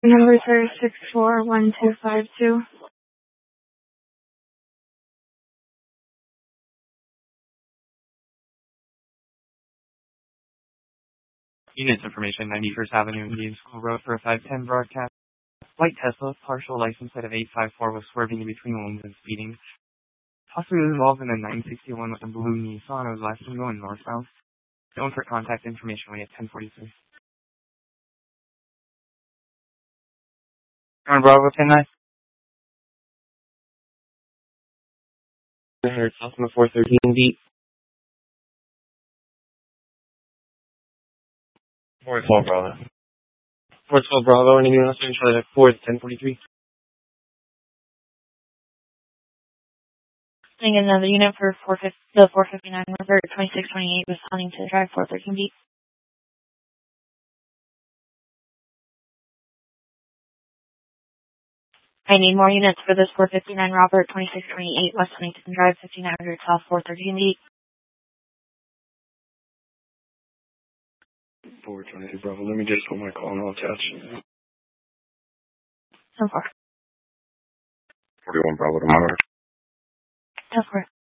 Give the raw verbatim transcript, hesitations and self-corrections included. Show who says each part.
Speaker 1: Numbers are six four one two five two.
Speaker 2: Units information, ninety-first Avenue, Indian School Road for a five ten broadcast. White Tesla, partial license plate of eight five four, was swerving in between lanes and speeding. Possibly involved in a nine sixty-one with a blue Nissan. It was last time going northbound. Known for contact information, we at ten forty-three. On Bravo ten nine. one hundred south on the four thirteen beat. four twelve Bravo. four twelve Bravo, anything else? I'm trying to four ten forty-three.
Speaker 1: Getting another unit for four fifty, the four fifty-nine River twenty-six twenty-eight was Huntington Drive, four thirteen beat. I need more units for this four fifty-nine Robert twenty-six twenty-eight West Huntington Drive, fifteen hundred South, four thirteen beat.
Speaker 2: four twenty-two Bravo, let me just put my call and I'll attach.
Speaker 1: So far.
Speaker 2: forty-one Bravo to monitor.
Speaker 1: So far.